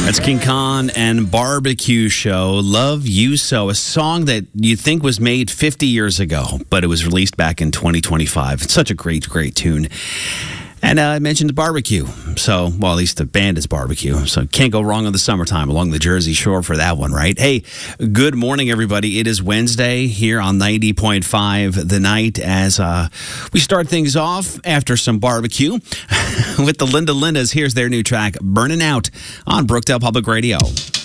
That's King Khan and Barbecue Show, Love You So, a song that you think was made 50 years ago, but it was released back in 2025. It's such a great, great tune. And I mentioned barbecue. So, well, at least the band is Barbecue. So can't go wrong in the summertime along the Jersey Shore for that one, right? Hey, good morning, everybody. It is Wednesday here on 90.5 The Night as we start things off after some barbecue with the Linda Lindas. Here's their new track, Burning Out, on Brookdale Public Radio.